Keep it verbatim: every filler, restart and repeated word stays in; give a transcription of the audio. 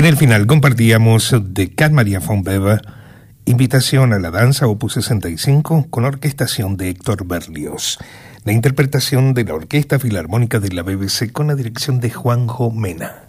En el final compartíamos de Cat Maria von Weber, Invitación a la danza, opus sesenta y cinco, con orquestación de Héctor Berlioz. La interpretación de la Orquesta Filarmónica de la B B C con la dirección de Juanjo Mena.